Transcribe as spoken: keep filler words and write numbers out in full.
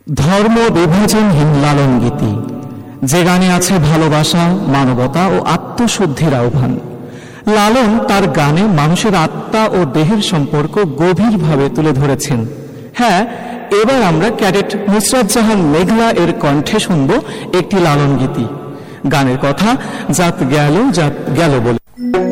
ধর্ম বিভাজনহীন লালন গীতি, যে গানে আছে ভালোবাসা, মানবতা ও আত্মশুদ্ধির আহ্বান। লালন তার গানে মানুষের আত্মা ও দেহের সম্পর্ক গভীরভাবে তুলে ধরেছেন। হ্যাঁ, এবার আমরা ক্যাডেট নুসরাত জাহান মেঘলা এর কণ্ঠে শুনব একটি লালন গীতি। গানের কথা জাত গেল জাত গেল বলে।